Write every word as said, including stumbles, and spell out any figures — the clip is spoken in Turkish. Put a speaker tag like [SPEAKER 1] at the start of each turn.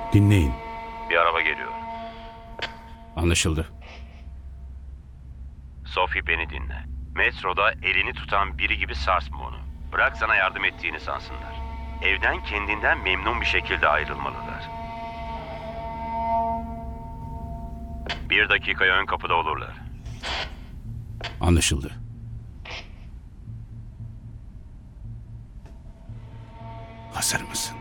[SPEAKER 1] Dinleyin.
[SPEAKER 2] Bir araba geliyor.
[SPEAKER 3] Anlaşıldı.
[SPEAKER 2] Sophie beni dinle. Metroda elini tutan biri gibi sarsma onu. Bırak sana yardım ettiğini sansınlar. Evden kendinden memnun bir şekilde ayrılmalılar. Bir dakikaya ön kapıda olurlar.
[SPEAKER 3] Anlaşıldı.
[SPEAKER 1] Hazır mısın?